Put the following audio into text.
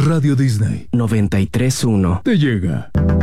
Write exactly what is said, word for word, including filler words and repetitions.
Radio Disney noventa y tres punto uno. te llega.